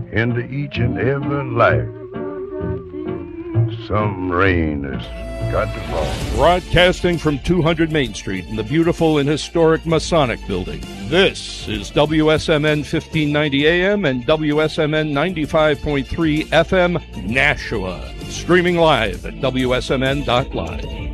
into each and every life. Some rain has got to fall. Broadcasting from 200 Main Street in the beautiful and historic Masonic Building. This is WSMN 1590 AM and WSMN 95.3 FM, Nashua. Streaming live at WSMN.live.